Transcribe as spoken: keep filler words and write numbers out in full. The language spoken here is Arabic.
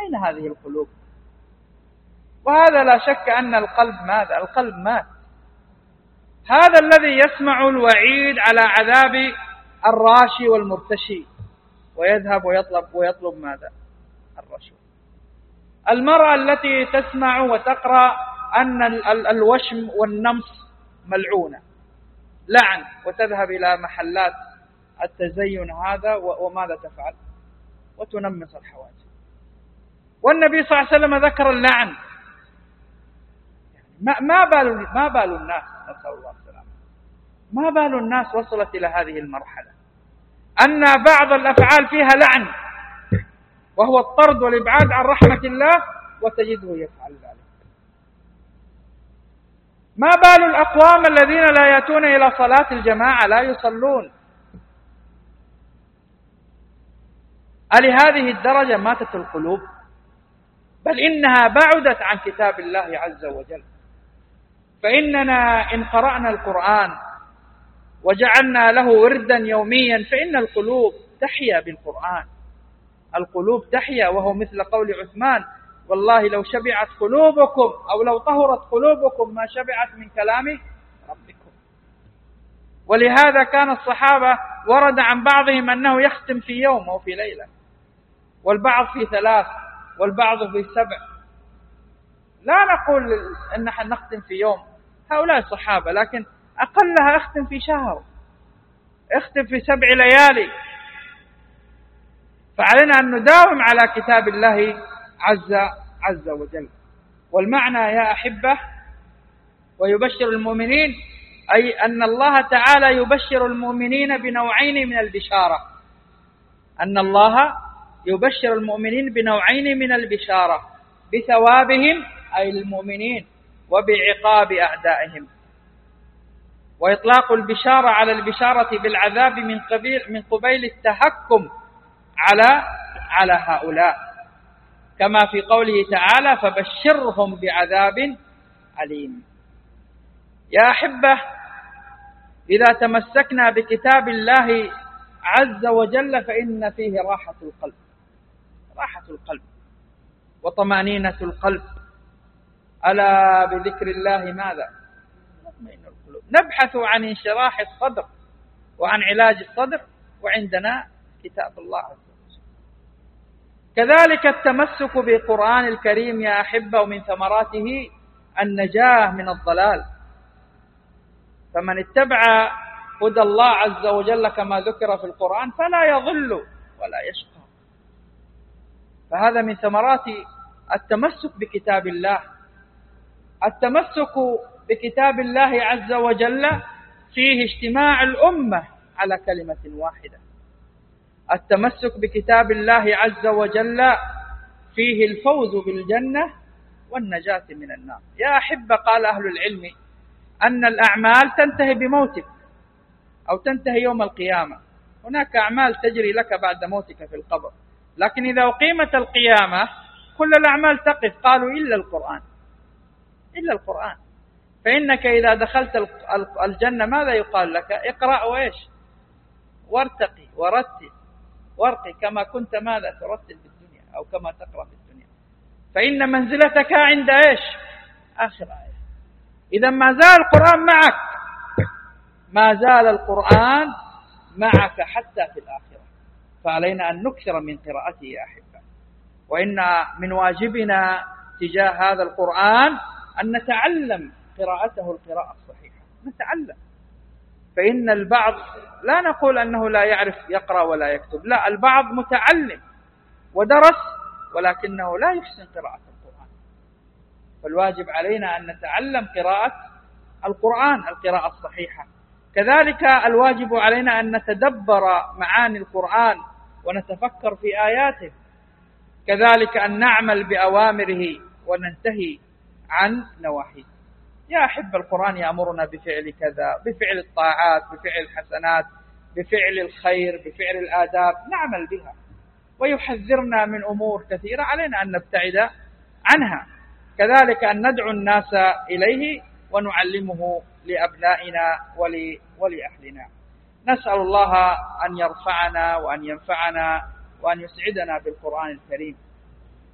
أين هذه القلوب؟ وهذا لا شك أن القلب ماذا؟ القلب مات. هذا الذي يسمع الوعيد على عذاب الراشي والمرتشي ويذهب ويطلب ويطلب ماذا؟ الرشوة. المرأة التي تسمع وتقرأ أن الوشم والنمص ملعونة، لعن، وتذهب إلى محلات التزين هذا وماذا تفعل؟ وتنمص الحواجب. والنبي صلى الله عليه وسلم ذكر اللعن. ما بال ما بال الناس، نسأل الله السلامة، ما بال الناس وصلت إلى هذه المرحلة أن بعض الأفعال فيها لعن وهو الطرد والإبعاد عن رحمة الله، وتجده يفعل ذلك. ما بال الأقوام الذين لا يأتون إلى صلاة الجماعة، لا يصلون. ألهذه الدرجة ماتت القلوب؟ بل إنها بعدت عن كتاب الله عز وجل. فإننا إن قرأنا القرآن وجعلنا له وردا يوميا فإن القلوب تحيا بالقرآن. القلوب تحيا، وهو مثل قول عثمان: والله لو شبعت قلوبكم أو لو طهرت قلوبكم ما شبعت من كلام ربكم. ولهذا كان الصحابة ورد عن بعضهم أنه يختم في يوم أو في ليلة، والبعض في ثلاث، والبعض في سبع. لا نقول أن نحن نختم في يوم، هؤلاء الصحابة، لكن أقلها اختم في شهر، اختم في سبع ليالي. فعلينا أن نداوم على كتاب الله عز عز وجل. والمعنى يا أحبة ويبشر المؤمنين، أي أن الله تعالى يبشر المؤمنين بنوعين من البشارة. أن الله يبشر المؤمنين بنوعين من البشارة: بثوابهم أي المؤمنين، وبعقاب أعدائهم. وإطلاق البشارة على البشارة بالعذاب من قبيل من قبيل التهكم على على هؤلاء، كما في قوله تعالى: فبشرهم بعذاب أليم. يا أحبة، إذا تمسكنا بكتاب الله عز وجل فإن فيه راحة القلب، راحة القلب وطمأنينة القلب. ألا بذكر الله ماذا؟ تطمئن القلوب. نبحث عن انشراح الصدر وعن علاج الصدر، وعندنا كتاب الله عز وجل. كذلك التمسك بالقرآن الكريم يا أحبة، ومن ثمراته النجاة من الضلال. فمن اتبع هدى الله عز وجل كما ذكر في القرآن فلا يضل ولا يشقى. فهذا من ثمرات التمسك بكتاب الله. التمسك بكتاب الله عز وجل فيه اجتماع الأمة على كلمة واحدة. التمسك بكتاب الله عز وجل فيه الفوز بالجنة والنجاة من النار. يا أحبة، قال أهل العلم أن الأعمال تنتهي بموتك أو تنتهي يوم القيامة. هناك أعمال تجري لك بعد موتك في القبر، لكن إذا أقيمت القيامة كل الأعمال تقف. قالوا إلا القرآن، إلا القرآن. فإنك إذا دخلت الجنة ماذا يقال لك؟ اقرأ وإيش؟ وارتقي ورتل وارقي كما كنت ماذا ترتل في الدنيا أو كما تقرأ في الدنيا. فإن منزلتك عند إيش؟ آخر آية. إذا ما زال القرآن معك، ما زال القرآن معك حتى في الآخرة. فعلينا أن نكثر من قراءته يا أحبة. وإن من واجبنا تجاه هذا القرآن أن نتعلم قراءته القراءة الصحيحة، نتعلم. فإن البعض، لا نقول أنه لا يعرف يقرأ ولا يكتب، لا، البعض متعلم ودرس ولكنه لا يحسن قراءة القرآن. فالواجب علينا أن نتعلم قراءة القرآن القراءة الصحيحة. كذلك الواجب علينا أن نتدبر معاني القرآن ونتفكر في آياته. كذلك أن نعمل بأوامره وننتهي عن نواهيه. يا أحب، القرآن يأمرنا بفعل كذا، بفعل الطاعات، بفعل الحسنات، بفعل الخير، بفعل الآداب، نعمل بها. ويحذرنا من أمور كثيرة علينا أن نبتعد عنها. كذلك أن ندعو الناس إليه ونعلمه لأبنائنا ولأهلنا. نسأل الله أن يرفعنا وأن ينفعنا وأن يسعدنا بالقرآن الكريم.